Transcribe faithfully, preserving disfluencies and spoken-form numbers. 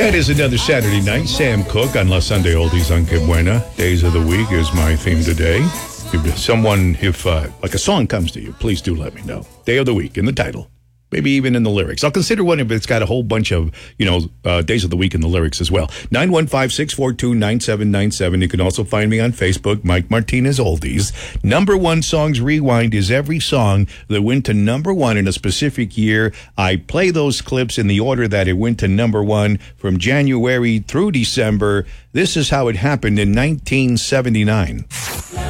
It is another Saturday night. Sam Cooke on La Sunday Oldies on Que Buena. Days of the week is my theme today. If someone, if uh, like a song comes to you, please do let me know. Day of the week in the title. Maybe even in the lyrics. I'll consider one if it's got a whole bunch of, you know, uh, days of the week in the lyrics as well. nine one five, six four two, nine seven nine seven. You can also find me on Facebook, Mike Martinez Oldies. Number one Songs Rewind is every song that went to number one in a specific year. I play those clips in the order that it went to number one from January through December. This is how it happened in nineteen seventy-nine.